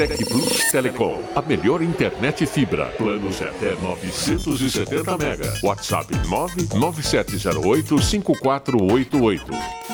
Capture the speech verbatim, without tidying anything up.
Tec Plus Telecom, a melhor internet fibra. Planos até novecentos e setenta mega. WhatsApp nove nove sete zero oito cinco quatro oito oito.